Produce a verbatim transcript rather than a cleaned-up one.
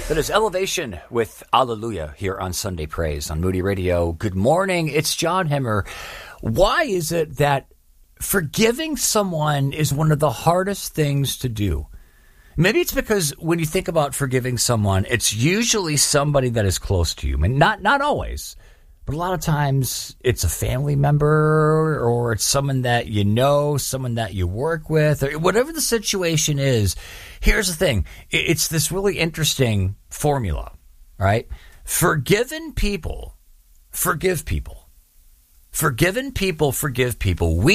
That is Elevation with Alleluia here on Sunday Praise on Moody Radio. Good morning. It's John Hemmer. Why is it that forgiving someone is one of the hardest things to do? Maybe it's because when you think about forgiving someone, it's usually somebody that is close to you. I mean, not not always, but a lot of times it's a family member or it's someone that you know, someone that you work with, or whatever the situation is. Here's the thing. It's this really interesting formula, right? Forgiven people forgive people. Forgiven people forgive people. We